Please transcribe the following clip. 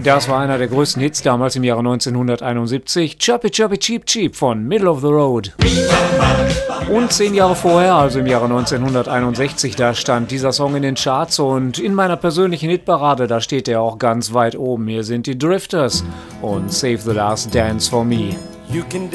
Das war einer der größten Hits damals im Jahre 1971, Chirpy Chirpy Cheep Cheep von Middle of the Road. Und 10 Jahre vorher, also im Jahre 1961, da stand dieser Song in den Charts und in meiner persönlichen Hitparade, da steht er auch ganz weit oben. Hier sind die Drifters und Save the Last Dance for Me.